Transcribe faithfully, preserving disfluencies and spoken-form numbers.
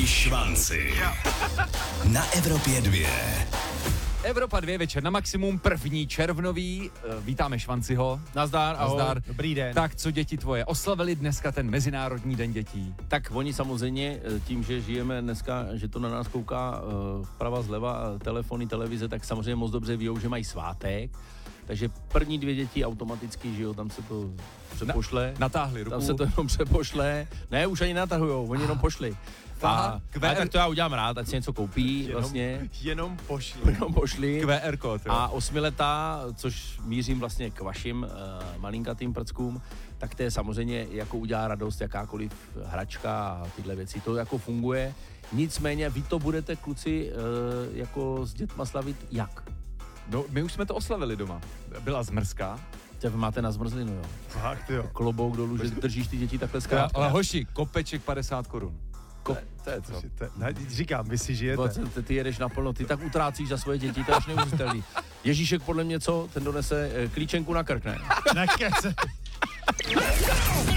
Švanci na Evropě dvě. Evropa dvě večer na maximum, první červnový. Vítáme Švanciho. Nazdar, ahoj. Nazdar. Dobrý den. Tak, co děti tvoje oslavili dneska ten Mezinárodní den dětí? Tak oni samozřejmě tím, že žijeme dneska, že to na nás kouká uh, vprava zleva, telefony, televize, tak samozřejmě moc dobře víjou, že mají svátek. Takže první dvě děti automaticky, že jo, tam se to přepošle. Na, natáhli ruku. Tam se to jenom přepošle. Ne, už ani natahujou, oni jenom pošli. Aha, a, a tak to já udělám rád, ať si něco koupí jenom, vlastně. Jenom pošli. Jenom pošli. Q R kód, jo. A osmiletá, což mířím vlastně k vašim uh, malinkatým prckům, tak to je samozřejmě jako udělá radost jakákoliv hračka a tyhle věci. To jako funguje. Nicméně vy to budete, kluci, uh, jako s dětma slavit jak? No, my už jsme to oslavili doma. Byla zmrzka. Vy máte na zmrzlinu, jo? Fakt, jo. Klobouk dolů, že držíš ty děti takhle zkrátka. Ale hoši, kopeček padesát korun. Ko- To je co? To, ne, říkám, vy si žijete. Ty, ty jedeš naplno, ty tak utrácíš za svoje děti, to je až neuvěřitelný. Ježíšek podle mě co? Ten donese eh, klíčenku na krk, ne? Nekece.